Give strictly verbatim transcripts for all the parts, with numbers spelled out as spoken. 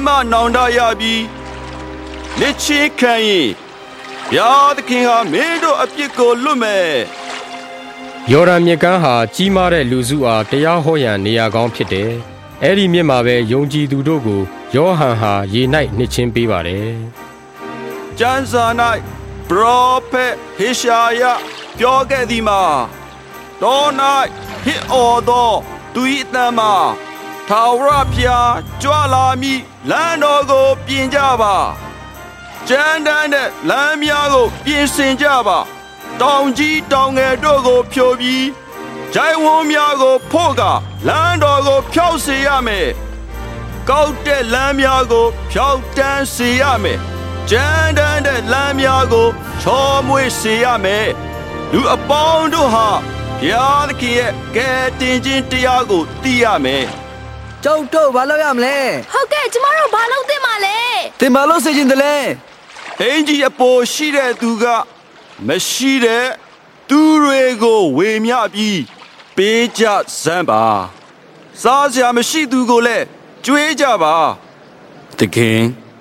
မနောင်တရပြီးလက်ချင်းခံရင်ဘုရားသခင်ဟာမင်းတို့အပြစ်ကိုလွတ်မယ်ယော်ဒန်မြစ်ကမ်းဟာကြီးမားတဲ့လူစုအားတရားဟောရန်နေရာကောင်းဖြစ်တယ်။အဲ့ဒီမြစ်မှာပဲယုံကြည်သူတို့ကိုယောဟန်ဟာရေ၌နှစ်ချင်းပေးပါတယ်။ကျမ်းစာ၌ပရောဖက်ဟေရှာယပြောခဲ့သည်မှာတော၌ဟစ်အော်သောသူ၏အသံမှာထာဝရဘုရားကြွလာမည်လမ်းတော်ကိုပြင်ကြပါ။ကျမ်းတမ်းတဲ့လမ်းများကိုပြင်ဆင်ကြပါတောင်ကြီးတောင်ငယ်တို့ကိုဖြိုပြီးဂျိုင်းဝန်းများကိုဖို့ကလမ်းတော်ကိုဖြောက်စေရမယ်ကောက်တဲ့လမ်းများကိုဖြောက်တန်းစေရမယ်ကျမ်းတမ်းတဲ့လမ်းများကိုချောမွေ့စေရမယ်လူအပေါင်းတို့ဟာဘုရားသခင်ရဲ့ကယ်တင်ခြင်းတရားကိုသိရမယ်ကျုပ်တို့ဘာလုပ်ရမလဲဟုတ်ကဲ့ကျမတို့ဘာလုပ်သင့်ပါလဲသင်ဘာလုပ်စေချင်တယ်လဲအင်ကြီးအပေါ်ရှိတဲ့သူကမရှိတဲ့သူတွေကိုဝေမျှပြီးပေးကြစမ်းပါစားစရာမရှိသူကိုလည်းကြွေးကြပါတခင်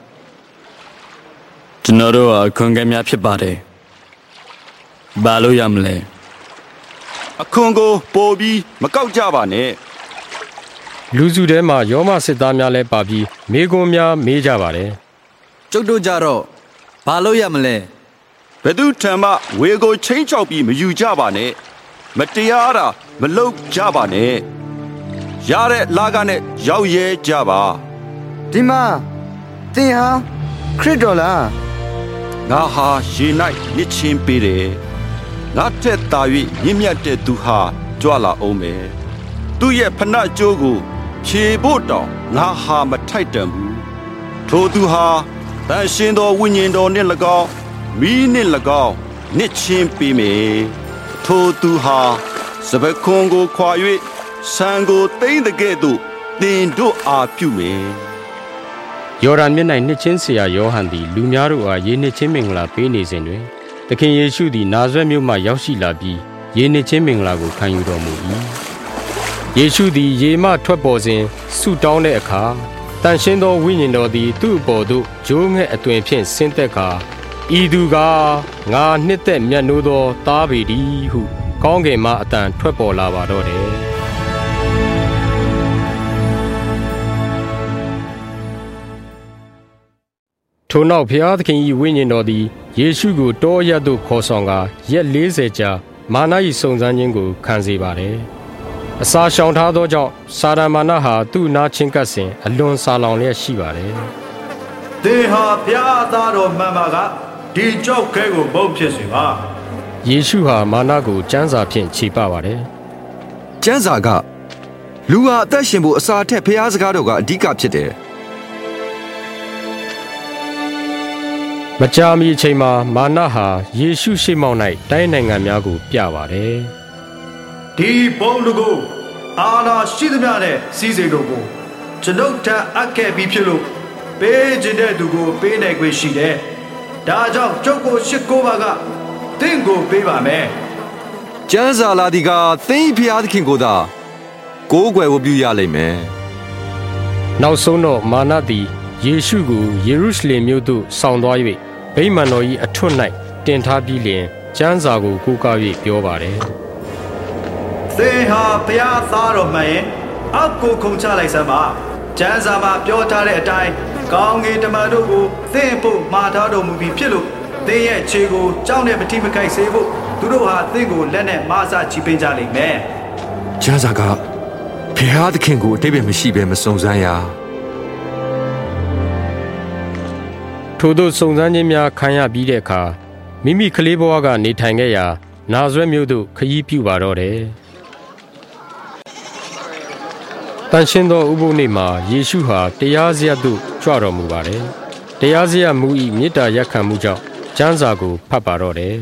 ကျွန်တော်တို့အခွင့်အရေးများဖြစ်ပါတယ်ဘာလို့ရမလဲအခွင့်ကိုပို့ပြီးမကောက်ကြပါနဲ့လူစုထဲမှာယောမစစ်သားများလည်းပါပြီးမိကွန်းများမေးကြပါတယ်ကျုပ်တို့ကြတော့ဘာလို့ရမလဲဘယ်သူထံမှဝေကိုချင်းချောက်ပြီးမယူကြပါနဲ့မတရားတာမလုပ်ကြပါနဲ့ရတဲ့လာကနဲ့ရောက်ရဲကြပါဒီမှာသင်ဟာခရစ်တော်လားငါဟာရေ၌မြစ်ချင်းပေးတယ်ငါထက်သာ၍မြင့်မြတ်တဲ့သူဟာကြွလာအောင်မယ်သူ့ရဲ့ဖဏကြိုးကိုဖြေဖို့တောင်ငါဟာမထိုက်တန်ဘူးထိုသူဟာတန်ရှင်သောဝိညာဉ်တော်နှင့်၎င်းမိနှင့်၎င်းနှစ်ချင်းပေးမယ်ထိုသူဟာစပခွန်ကိုခွာ၍ဆံကိုသိမ့်တဲ့ကဲ့သို့တင်တို့အားပြုမယ်ယော်ဒန်မြစ်၌နှစ်ချင်းဆရာယောဟန်သည်လူများတို့အားရေနှစ်ချင်းမင်္ဂလာပေးနေစဉ်တွင်သခင်ယေရှုသည်နာဇရက်မြို့မှရောက်ရှိလာပြီးရေနှစ်ချင်းမင်္ဂလာကိုခံယူတော်မူ၏ယေရှုသည်ရေမှထွက်ပေါ်စဉ်ဆုတောင်းတဲ့အခါတန်ရှင်းသောဝိညာဉ်တော်သည်သူ့အပေါ်သို့ဂျိုးငှက်အသွင်ဖြင့်ဆင်းသက်ကာဤသူကငါနှစ်သက်မြတ်နိုးသောသားပေသည်ဟုကောင်းကင်မှအတန်ထွက်ပေါ်လာပါတော့တယ်ထို့နောက်ဘုရားသခင်၏ဝိညာဉ်တော်သည်ယေရှုကိုတောအရပ်သို့ခေါ်ဆောင်ကာရက်လေးဆယ်ကြာမာန၏စုံစမ်းခြင်းကိုခံစေပါတယ်အစာရှောင်ထားသောကြောင့်စာရမာနဟာသူ့နာချင်းကပ်စဉ်အလွန်စာလောင်လျက်ရှိပါတယ်သင်ဟာဘုရားသားတော်မှန်ပါကဒီကြောက်ခဲကိုမုံဖြစ်စေပါယေရှုဟာမာနကိုကျမ်းစာဖြင့်ခြေပပါတယ်ကျမ်းစာကလူဟာအသက်ရှင်ဖို့အစာထက်ဘုရားစကားတော်ကအဓိကဖြစ်တယ်မကြာမီအချိန်မှာမာနဟာယေရှုရှေ့မှောက်၌တိုင်းနိုင်ငံများကိုပြပါတယ်ဒီဘုံလူကိုအာနာရှိသမျှနဲ့စီးစိမ်တို့ကိုကျွန်ုပ်ထအပ်ခဲ့ပြီးဖြစ်လို့ပေးခြင်းတဲ့သူကိုပေးနိုင်ခွင့်ရှိတယ်ဒါကြောင့်ကျုပ်ကိုရှစ်ကိုပါကသင်ကိုပေးပါမယ်ကျမ်းစာလာဒီကသင်ဖျားသခင်ကိုသာကိုးကွယ်ဝပြုရလိမ့်မယ်နောက်ဆုံးတော့မာနသည်ယေရှုကိုယေရုရှလင်မြို့သို့ဆောင်သွား၍ဗိမာန်တော်၏အထွတ်၌တင်ထားပြီးလျှင်ကျမ်းစာကိုကိုးကား၍ပြောပါတယ်သင်ဟာဘုရားသားတော်မှန်ရင်အောက်ကိုခုန်ချလိုက်စမ်းပါကျမ်းစာမှာပြောထားတဲ့အတိုင်းကောင်းကင်တမန်တို့ကိုသင်ဖို့မှာထားတော်မူပြီးဖြစ်လို့သင်ရဲ့ခြေကိုကြောက်နဲ့မထိမခိုက်စေဖို့သူတို့ဟာသင်ကိုလက်နဲ့မဆာချီပင်းကြလိမ့်မယ်ကျမ်းစာကဘုရားသခင်ကိုအတိတ်ပဲမရှိဘဲမစုံစမ်းရထို့သောစုံစမ်းခြင်းများခံရပြီးတဲ့အခါမိမိကလေးဘဝကနေထိုင်ခဲ့ရာနာဇရက်မြို့သို့ခရီးပြုပါတော့တယ်တန်ရှင်းသောဥပုသ်နေ့မှာယေရှုဟာတရားစရပ်သို့ကြွတော်မူပါတယ်တရားစရပ်မူ၏မေတ္တာရပ်ခံမှုကြောင့်ကျမ်းစာကိုဖတ်ပါတော့တယ်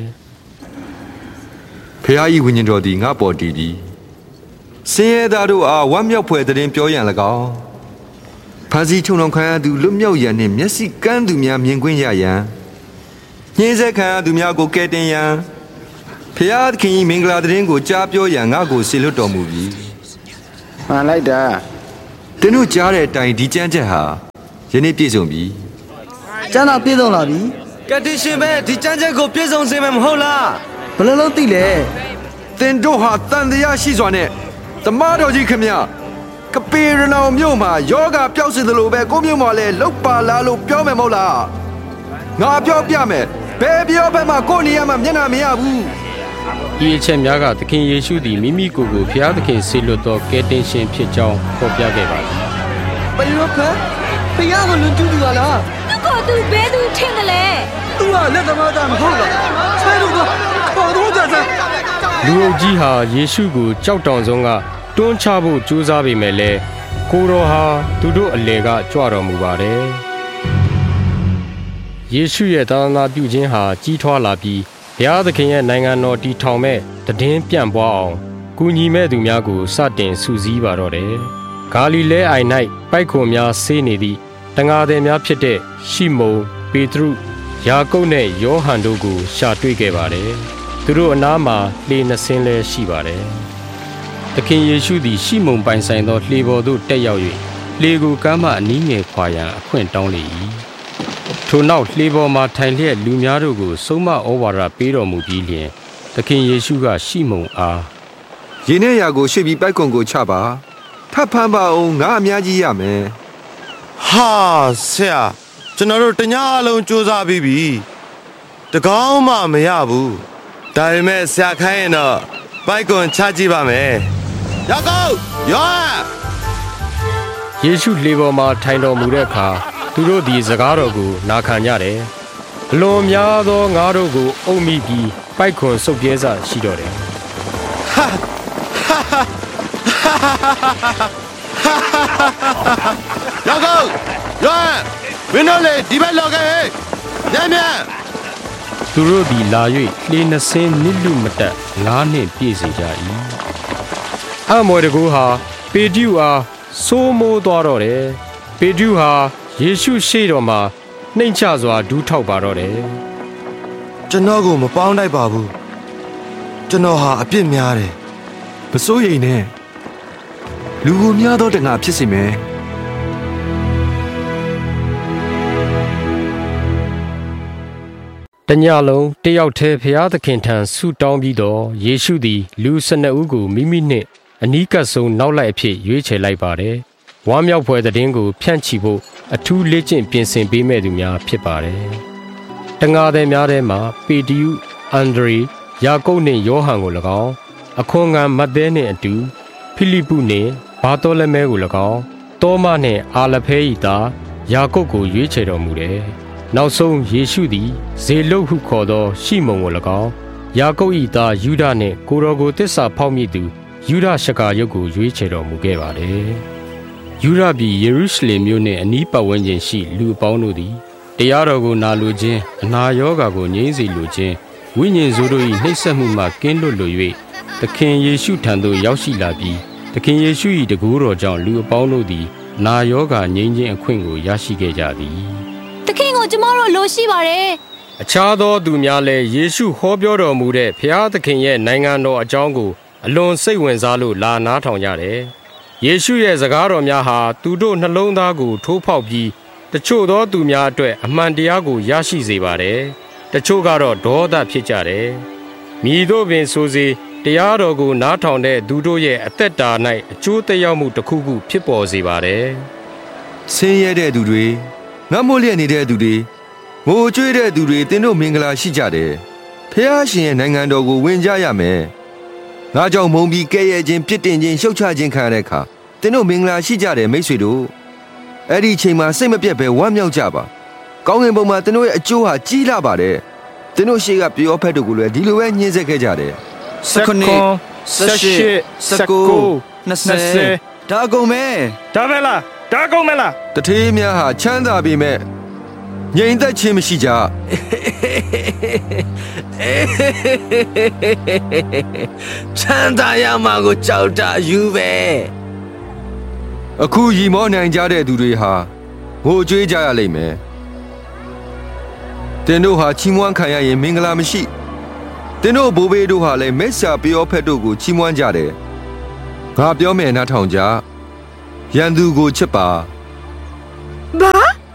ဖခင်၏ဝိညာဉ်တော်သည်ငါ့ပေါ်တည်သည်ဆင်းရဲသားတို့အားဝမ်းမြောက်ဖွယ်သတင်းပြောရန်၎င်းဖန်စီချုံတော်ခံရသူလွတ်မြောက်ရန်နှင့်မျက်စိကန်းသူများမြင်ကွင်းရရန်ညှင်းဆဲခံရသူများကိုကယ်တင်ရန်ဖခင်သခင်၏မင်္ဂလာသတင်းကိုကြားပြောရန်ငါ့ကိုဆေလွတ်တော်မူပြီမှန်လိုက်တာသင်တို့ကြားတဲ့အတိုင်းဒီကျမ်းချက်ဟာယနေ့ပြည့်စုံပြီကျမ်းသာပြည့်စုံလာပြီကတိရှင်ပဲဒီကျမ်းချက်ကိုပြည့်စုံစေမယ်မဟုတ်လားဘယ်လိုလုပ်သိလဲသင်တို့ဟာတန်တရားရှိစွာနဲ့တမတော်ကြီးခမကပေရနောင်မြို့မှာယောဂပျောက်စေသလိုပဲကိုမြို့မှာလည်းလောက်ပါလားလို့ပြောမယ်မဟုတ်လားငါပြောပြမယ်ဘယ်ပြောဘက်မှာကိုနေရာမှာမျက်နှာမရဘူးဤအချက်များကသခင်ယေရှုသည်မိမိကိုယ်ကိုဖျားသခင်ဆေလွတ်သောကယ်တင်ရှင်ဖြစ်ကြောင်းဖော်ပြခဲ့ပါသည်ဘယ်လိုဖဲဖျားကိုလွန်ကျူးသူကလားသူကသူဘဲသူထင်တယ်လေသူကလက်သမားသားမဟုတ်လားဆဲလို့ကခေါ်တော့ကြစမ်းလူအုပ်ကြီးဟာယေရှုကိုကြောက်တောင်ဆုံးကတွန်းချဖို့ကြိုးစားပေမဲ့လည်းကိုတော်ဟာသူတို့အလေကကြွတော်မူပါတယ်ယေရှုရဲ့သာသနာပြုခြင်းဟာကြီးထွားလာပြီးဘုရားသခင်ရဲ့နိုင်ငံတော်တည်ထောင်မဲ့တည်င်းပြန့်ပွားအောင်ကူညီမဲ့သူများကိုစတင်စုစည်းပါတော့တယ်ဂါလိလဲအိုင်၌ပိုက်ခွန်များဆေးနေသည့်တန်ဃာသည်များဖြစ်တဲ့ရှိမုန်ပေတရုယာကုပ်နဲ့ယောဟန်တို့ကိုရှာတွေ့ခဲ့ပါတယ်သူတို့အနားမှာလှေနှစ်စင်းလည်းရှိပါတယ်သခင်ယေရှုသည်ရှိမုန်ပိုင်ဆိုင်သောလှေပေါ်သို့တက်ရောက်၍လှေကိုကမ်းမှအနီးငယ်ခွာရန်အခွင့်တောင်းလေ၏ထိုနောက်လှေပေါ်မှထိုင်လျက်လူများတို့ကိုဆုံးမဩဝါဒပေးတော်မူပြီးလျှင်သခင်ယေရှုကရှိမုန်အားရေနဲ့ရာကိုရှေ့ပြီးပိုက်ကွန်ကိုချပါထပ်ဖမ်းပါအောင်ငါအများကြီးရမယ်ဟာဆရာကျွန်တော်တို့တညအလုံးစူးစမ်းပြီးပြီတကောင်းမှမရဘူးဒါပေမဲ့ဆရာခိုင်းရင်တော့ပိုက်ကွန်ချကြည့်ပါမယ်ရကောယောဟန်ယေရှုလှေပေါ်မှာထိုင်တော်မူတဲ့အခါသူတို့ဒီစကားတော်ကိုနာခံကြတယ်အလွန်များသောငါတို့ကိုအုပ်မိပြီးပိုက်ခွန်စုပ်ပြဲစားရှိတော့တယ်ဟာရကောယောဟန်ဝင်းတို့လေဒီဘက်လောက်ခဲ့ညံ့ညံ့သူတို့ဒီလာ၍လှေနှစ်စင်းနစ်လူမတက်ငါးနှစ်ပြည့်စေကြ၏အမော်တကူဟာပေတရုအားစိုးမိုးသွားတော့တယ်ပေတရုဟာယေရှုရှေ့တော်မှာနှိမ်ချစွာဒူးထောက်ပါတော့တယ်ကျွန်တော်ကိုမပေါင်းတိုက်ပါဘူးကျွန်တော်ဟာအပြစ်များတယ်မစိုးရိမ်နဲ့လူကိုများသောတန်ခါဖြစ်စေမယ်တညလုံးတယောက်တည်းဖျားသခင်ထံဆုတောင်းပြီးတော့ယေရှုသည်လူ၁၂ဦးကိုမိမိနှင့်အနီးကပ်ဆုံးနောက်လိုက်အဖြစ်ရွေးချယ်လိုက်ပါတယ်ဝမ်းမြောက်ဖွယ်သတင်းကိုဖြန့်ချီဖို့အထူးလေ့ကျင့်ပြင်ဆင်ပေးမဲ့သူများဖြစ်ပါတယ်တန်ဃာသည်များထဲမှာပေတရုအန်ဒရေယာကုပ်နှင့်ယောဟန်ကို၎င်းအခွန်ငံမဿဲနှင့်အတူဖိလိပုနှင့်ဘာသောလမဲကို၎င်းတောမနှင့်အာလဖဲ၏သားယာကုပ်ကိုရွေးချယ်တော်မူတယ်နောက်ဆုံးယေရှုသည်ဇေလုတ်ဟုခေါ်သောရှိမုန်ကို၎င်းယာကုပ်၏သားယူဒနှင့်ကိုတော်ကိုတစ္ဆာဖောက်မိသူယူဒရှကာရုတ်ကိုရွေးချယ်တော်မူခဲ့ပါတယ်ယူဒပြည်ယေရုရှလင်မြို့နှင့်အနီးပတ်ဝန်းကျင်ရှိလူအပေါင်းတို့သည်တရားတော်ကိုနာလိုခြင်းအနာရောဂါကိုငြိမ်းစေလိုခြင်းဝိညာဉ်ဆိုးတို့၏နှိပ်စက်မှုမှကင်းလွတ်လို၍သခင်ယေရှုထံသို့ရောက်ရှိလာပြီးသခင်ယေရှု၏တကူတော်ကြောင့်လူအပေါင်းတို့သည်နာရောဂါငြိမ်းခြင်းအခွင့်ကိုရရှိခဲ့ကြသည်သခင်ကိုကျမတို့လိုရှိပါတယ်အခြားသောသူများလည်းယေရှုဟောပြောတော်မူတဲ့ဘုရားသခင်ရဲ့နိုင်ငံတော်အကြောင်းကိုအလွန်စိတ်ဝင်စားလို့လာနားထောင်ကြတယ်ယေရှုရဲ့စကားတော်များဟာသူတို့နှလုံးသားကိုထိုးဖောက်ပြီးတချို့သောသူများအတွက်အမှန်တရားကိုရရှိစေပါတယ်တချို့ကတော့ဒေါသဖြစ်ကြတယ်မည်သို့ပင်ဆိုစေတရားတော်ကိုနားထောင်တဲ့သူတို့ရဲ့အသက်တာ၌အကျိုးသက်ရောက်မှုတစ်ခုခုဖြစ်ပေါ်စေပါတယ်ဆင်းရဲတဲ့သူတွေငတ်မိုးလျက်နေတဲ့သူတွေငိုကြွေးတဲ့သူတွေသင်တို့မင်္ဂလာရှိကြတယ်ဖះရှင်ရဲ့နိုင်ငံတော်ကိုဝင်ကြရမယ်ငါကြောင့်မုံပြီးကဲ့ရဲ့ခြင်းပြစ်တင်ခြင်းရှုတ်ချခြင်းခံရတဲ့အခါသင်တို့မင်္ဂလာရှိကြတယ်မိတ်ဆွေတို့အဲ့ဒီအချိန်မှာစိတ်မပြတ်ပဲဝမ်းမြောက်ကြပါကောင်းကင်ဘုံမှာသင်တို့ရဲ့အကျိုးဟာကြီးလာပါတယ်သင်တို့ရှေ့ကပြောဖက်တို့ကိုလည်းဒီလိုပဲညှင်းဆဲခဲ့ကြတယ်၁၉ ၁၈ ၁၉ ၂၀ဒါကုန်မယ်ဒါပဲလားဒါကုန်မလားတထေးများဟာချမ်းသာပေမဲ့ငြိမ်သက်ခြင်းမရှိကြချမ်းသာရမှာကိုကြောက်တာယူပဲအခုရီမောနိုင်ကြတဲ့သူတွေဟာငိုကြွေးကြရလိမ့်မယ်တင်တို့ဟာချီးမွမ်းခံရရင်မင်္ဂလာမရှိတင်တို့ဘိုးဘေးတို့ဟာလည်းမိစ္ဆာပြောဖက်တို့ကိုချီးမွမ်းကြတယ်ငါပြောမယ်နားထောင်ကြရန်သူကိုချစ်ပါဘာ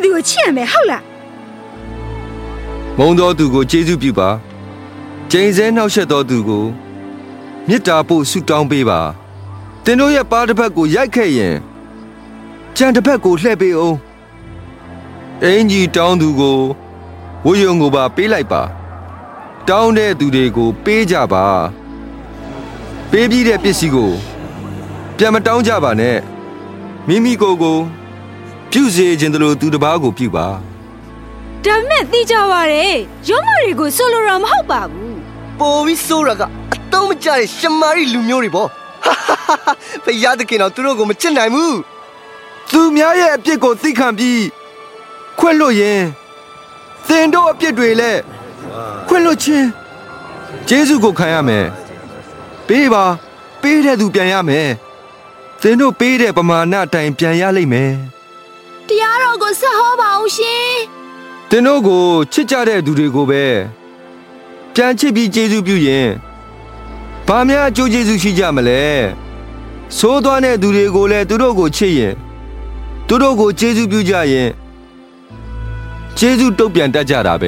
သူကိုချစ်ရမယ်ဟုတ်လားမုံတော်သူကိုကျေးဇူးပြုပါကျိန်စဲနှောက်ယှက်တော်သူကိုမေတ္တာပို့ဆုတောင်းပေးပါသင်တို့ရဲ့ပါးတစ်ဖက်ကိုရိုက်ခဲ့ရင်ကြံတစ်ဖက်ကိုလှည့်ပေးအောင်အင်ကြီးတောင်းသူကိုဝယုံကိုပါပေးလိုက်ပါတောင်းတဲ့သူတွေကိုပေးကြပါပေးပြီးတဲ့ပစ္စည်းကိုပြန်မတောင်းကြပါနဲ့မိမိကိုယ်ကိုပြုစေခြင်းတလို့သူတစ်ပါးကိုပြုပါဒါမဲ့သိကြပါရဲ့ရုံးမတွေကိုဆိုလိုတာမဟုတ်ပါဘူးပိုပြီးဆိုးရကအတုံးမကြတဲ့ရှမာရီလူမျိုးတွေပေါ့ဘုရားသခင်တော်သူတို့ကိုမချစ်နိုင်ဘူးသူများရဲ့အပြစ်ကိုသိခံပြီးခွင့်လွတ်ရင်သင်တို့အပြစ်တွေလည်းခွင့်လွတ်ခြင်းယေရှုကိုခံရမယ်ပေးပါပေးတဲ့သူပြန်ရမယ်သင်တို့ပေးတဲ့ပမာဏအတိုင်းပြန်ရလိမ့်မယ်တရားတော်ကိုဆက်ဟောပါအောင်ရှင်သင်တို့ကိုချစ်ကြတဲ့သူတွေကိုပဲပြန်ချစ်ပြီးယေရှုပြုရင်ဘာများအကျိုးကျေးဇူးရှိကြမလဲဆိုးသွားတဲ့သူတွေကိုလည်းသူတို့ကိုချစ်ရင်သူတို့ကိုယေရှုပြုကြရင်ယေရှုတုတ်ပြန်တတ်ကြတာပဲ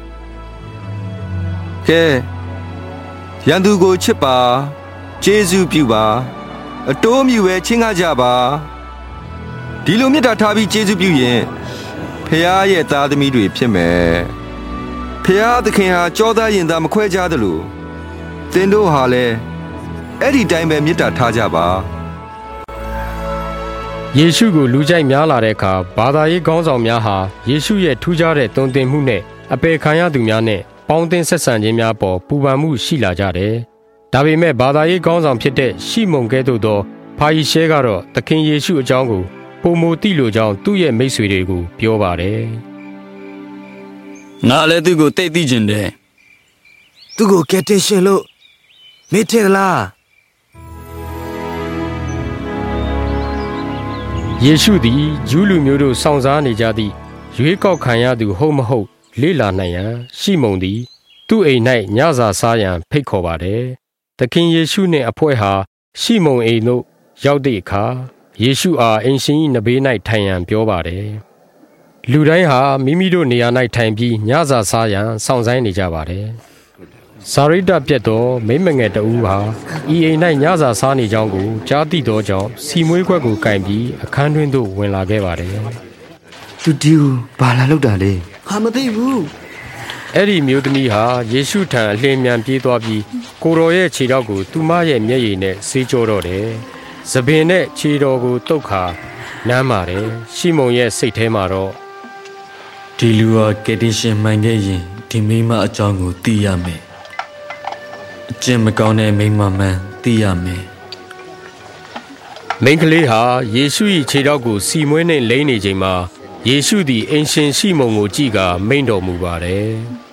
ကဲရန်သူကိုချစ်ပါယေရှုပြုပါအတိုးမြူပဲချင်းကားကြပါဒီလိုမေတ္တာထားပြီးယေရှုပြုရင်ဖခင်ရဲ့သားသမီးတွေဖြစ်မယ်ဖခင်သခင်ဟာကြောသားရင်သားမခွဲခြားသလိုသင်တို့ဟာလည်းအဲ့ဒီတိုင်းပဲမေတ္တာထားကြပါယေရှုကိုလူကြိုက်များလာတဲ့အခါဘာသာရေးခေါင်းဆောင်များဟာယေရှုရဲ့ထူးခြားတဲ့တုံ့တင်မှုနဲ့အပေခံရသူများနဲ့ပေါင်းသင်းဆက်ဆံခြင်းများပေါ်ပူပန်မှုရှိလာကြတယ်။ဒါပေမဲ့ဘာသာရေးခေါင်းဆောင်ဖြစ်တဲ့ရှီမုန်ကဲ့သို့သောဖာရီရှဲကတော့သခင်ယေရှုအကြောင်းကိုပုံမသိလိုကြောင်းသူ့ရဲ့မိတ်ဆွေတွေကိုပြောပါတယ်။ငါလည်းသူ့ကိုတိတ်သိကျင်တယ်။သူ့ကိုကယ်တင်ရှင်လို့မေ့တယ်လားယေရှုသည်ဂျူးလူမျိုးတို့စောင့်စားနေကြသည့်ရွေးကောက်ခံရသူဟုတ်မဟုတ်လေ့လာနိုင်ရန်ရှီမုန်သည်သူ့အိမ်၌ညစာစားရန်ဖိတ်ခေါ်ပါတယ်။သခင်ယေရှုနှင့်အဖွဲ့ဟာရှီမုန်အိမ်သို့ရောက်သည့်အခါယေရှုအားအိမ်ရှင်၏နဘေး၌ထိုင်ရန်ပြောပါတယ်။လူတိုင်းဟာမိမိတို့နေရာ၌ထိုင်ပြီးညစာစားရန်စောင့်ဆိုင်းနေကြပါတယ်။စာရိတ္တပြတ်သောမိမငယ်တဦးဟာဤအိမ်၌ညစာစားနေကြောင်းကိုကြားသိသောကြောင့်စီမွေးခွက်ကိုကင်ပြီးအခန်းတွင်သို့ဝင်လာခဲ့ပါတယ်။သူဒီကိုဘာလာလောက်တာလဲ။ဟာမသိဘူး။အဲ့ဒီမျိုးသမီးဟာယေရှုထံအလင်းမြန်ပြေးသွားပြီးကိုတော်ရဲ့ခြေထောက်ကိုသူမရဲ့မျက်ရည်နဲ့ဆေးကြောတော့တယ်။သပင်နဲ့ခြေတော်ကိုတုတ်ခါနမ်းပါတယ်။ရှီမုန်ရဲ့စိတ်ထဲမှာတော့ဒီလူဟာကယ်တင်ရှင်မှန်ခဲ့ရင်ဒီမိမအကြောင်းကိုသိရမယ်။အကျင့်မကောင်းတဲ့မိန်းမမှန်သိရမယ်။မိန်းကလေးဟာယေရှု၏ခြေထောက်ကိုစီမွေးနှင့်လိမ့်နေချိန်မှာယေရှုသည်အင်ရှင်ရှီမုန်ကိုကြည့်ကာမိန့်တော်မူပါတယ်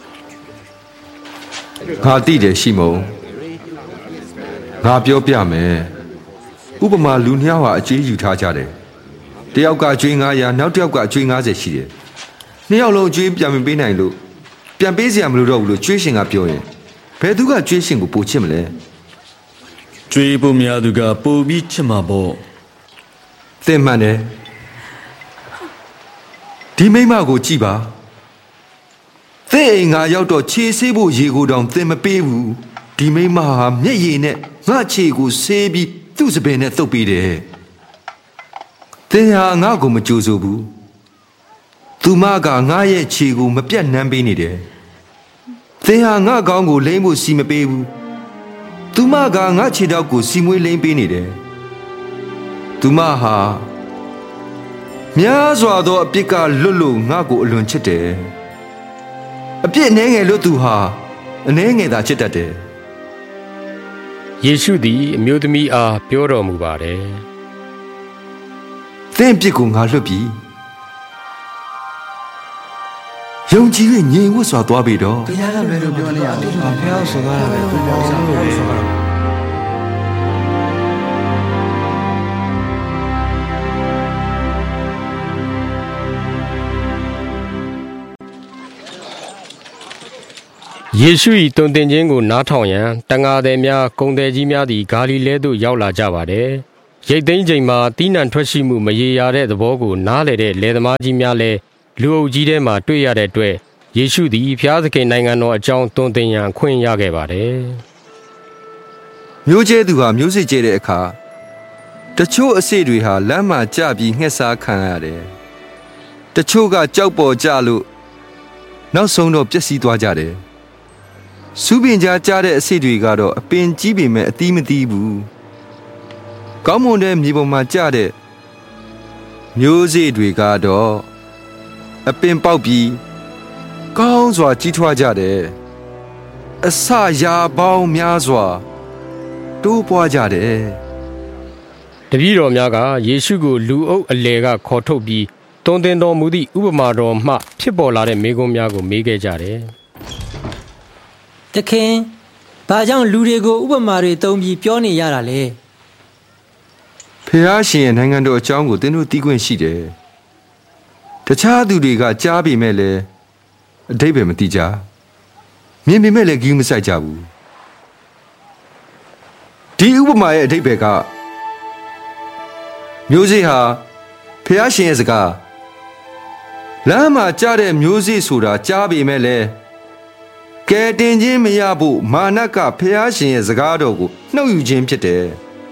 ။ငါသိတယ်ရှီမုန်။ငါပြောပြမယ်။ဥပမာလူနှစ်ယောက်ဟာအကျွေးယူထားကြတယ်။တယောက်ကအကျွေးငါးရာနောက်တစ်ယောက်ကအကျွေးငါးဆယ်ရှိတယ်။နှစ်ယောက်လုံးအကျွေးပြန်မပေးနိုင်လို့ပြန်ပေးစရာမလိုတော့ဘူးလို့ကျွေးရှင်ကပြောရင်ဘယ်သူကကျွေးရှင်ကိုပိုချစ်မလဲကျွေးဖို့များသူကပိုပြီးချစ်မှာပေါ့သင်မှန်တယ်ဒီမိမကိုကြည့်ပါသင်အိမ်ငါရောက်တော့ခြေဆေးဖို့ရေကိုတောင်သင်မပေးဘူးဒီမိမဟာမျက်ရည်နဲ့ငါခြေကိုဆေးပြီးသူ့စပင်နဲ့သုတ်ပေးတယ်သင်ဟာငါ့ကိုမကြိုးဆိုဘူးသူမကငါရဲ့ခြေကိုမပြတ်နှမ်းပေးနေတယ်သင်ဟာငါ့ကောင်းကိုလိမ့်ဖို့စီမပေးဘူးသူမကငါခြေထောက်ကိုစီမွေးလိမ့်ပေးနေတယ်သူမဟာများစွာသောအပြစ်ကလွတ်လို့ငါ့ကိုအလွန်ချစ်တယ်အပြစ်နှဲငယ်လို့သူဟာအနှဲငယ်သာချစ်တတ်တယ်ယေရှုသည်အမျိုးသမီးအားပြောတော်မူပါတယ်သင်အပြစ်ကိုငါလွတ်ပြီယုံကြည်၍ငြိမ်ဝှက်စွာသွားပြီတော့ဘုရားကလွယ်လို့ပြောနေရတယ်ဘုရားဆိုသွားတာပဲဘုရားဆိုသွားတာယေရှု၏တုန်တင်ခြင်းကိုနားထောင်ရန်တန်ဃာသည်များဂုဏ်သည်ကြီးများသည်ဂါလိလဲသို့ရောက်လာကြပါတယ်ရိတ်သိမ်းချိန်မှာတီးနှံထွက်ရှိမှုမရေရာတဲ့သဘောကိုနားလည်တဲ့လယ်သမားကြီးများလည်းလူအုပ်ကြီးထဲမှာတွေ့ရတဲ့အတွက်ယေရှုသည်ဖျားသခင်နိုင်ငံတော်အကြောင်းသွန်သင်ရန်ခွင့်ရခဲ့ပါတယ်မျိုးကျဲသူဟာမျိုးစေ့ကျဲတဲ့အခါတချို့အစေ့တွေဟာလမ်းမှာကျပြီးငှက်စားခံရတယ်တချို့ကကြောက်ပေါ်ကျလို့နောက်ဆုံးတော့ပျက်စီးသွားကြတယ်စူးပင်ကြားကျတဲ့အစေ့တွေကတော့အပင်ကြီးပေမဲ့အသီးမသီးဘူးကောင်းမွန်တဲ့မြေပေါ်မှာကျတဲ့မျိုးစေ့တွေကတော့အပင်ပေါက်ပြီးကောင်းစွာကြီးထွားကြတယ်အစရာပေါင်းများစွာတိုးပွားကြတယ်တပည့်တော်များကယေရှုကိုလူအုပ်အလယ်ကခေါ်ထုတ်ပြီးသွန်သင်တော်မူသည့်ဥပမာတော်မှဖြစ်ပေါ်လာတဲ့မေးခွန်းများကိုမေးခဲ့ကြတယ်တခင်ဘာကြောင့်လူတွေကိုဥပမာတွေသုံးပြီးပြောနေရတာလဲဖျားရှင်ရဲ့နိုင်ငံတော်အကြောင်းကိုသင်တို့သိခွင့်ရှိတယ်တခြားသူတွေကကြားပေမဲ့လည်းအဓိပ္ပာယ်မသိကြမြင်ပေမဲ့လည်းဂရုမစိုက်ကြဘူးဒီဥပမာရဲ့အဓိပ္ပာယ်ကမျိုးစေ့ဟာဖျားရှင်ရဲ့စကားလမ်းမှာကြားတဲ့မျိုးစေ့ဆိုတာကြားပေမဲ့လည်းကဲတင်ခြင်းမရဖို့မာနကဖျားရှင်ရဲ့စကားတော်ကိုနှုတ်ယူခြင်းဖြစ်တယ်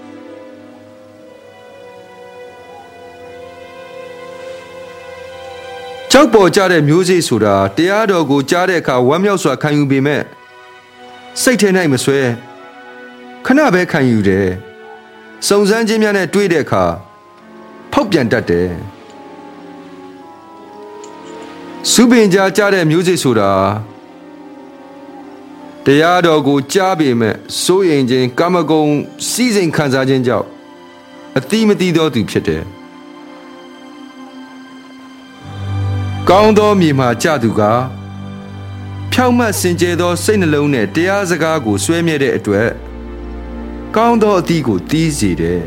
ကြောက်ပေါ်ကြတဲ့မျိုးစေ့ဆိုတာတရားတော်ကိုကြားတဲ့အခါဝမ်းမြောက်စွာခံယူပေမဲ့စိတ်ထဲ၌မဆွဲခဏပဲခံယူတယ်စုံစမ်းခြင်းများနဲ့တွေ့တဲ့အခါဖောက်ပြန်တတ်တယ်စူပင်ကြားကြားတဲ့မျိုးစေ့ဆိုတာတရားတော်ကိုကြားပေမဲ့စိုးရိမ်ခြင်းကာမဂုဏ်စီးစိမ်ခံစားခြင်းကြောင့်အတိမတိသောသူဖြစ်တယ်ကောင်းသောမြေမှာကြသူကဖြောင့်မတ်စင်ကြယ်သောစိတ်နှလုံးနဲ့တရားစကားကိုဆွဲမြဲတဲ့အတွက်ကောင်းသောအသီးကိုတီးစေတယ်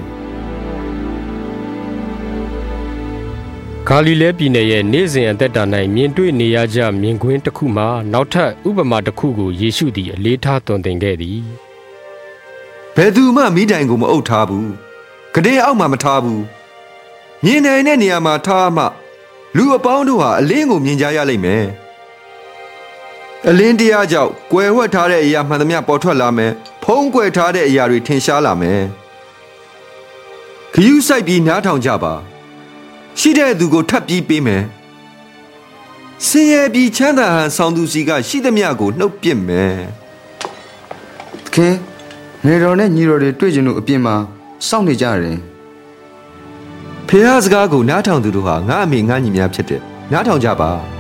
ဂါလိလဲပြည်နယ်ရဲ့နေ့စဉ်အသက်တာ၌မြင်တွေ့နေရကြမြင်ကွင်းတစ်ခုမှနောက်ထပ်ဥပမာတစ်ခုကိုယေရှုသည်အလေးထားသွန်သင်ခဲ့သည်ဘယ်သူမှမိတိုင်ကိုမအုပ်ထားဘူးကတဲ့အောက်မှာမထားဘူးမြင်နိုင်တဲ့နေရာမှာထားမှလူအပေါင်းတို့ဟာအလင်းကိုမြင်ကြရလိမ့်မယ်အလင်းတရားကြောင့်ကွယ်ဝှက်ထားတဲ့အရာမှန်သမျှပေါ်ထွက်လာမယ်ဖုံးကွယ်ထားတဲ့အရာတွေထင်ရှားလာမယ်ခရူးဆိုင်ပြီးနားထောင်ကြပါရှိတဲ့သူကိုထပ်ပြီးပေးမယ်ဆင်းရဲပြီးချမ်းသာဟန်ဆောင်သူစီကရှိသမျှကိုနှုတ်ပစ်မယ်တခင်နေတော်နဲ့ညီတော်တွေတွေ့ကြလို့အပြင်မှာစောင့်နေကြတယ်ဖះစကားကိုနားထောင်သူတို့ဟာငါအမေငါညီများဖြစ်တယ်နားထောင်ကြပါ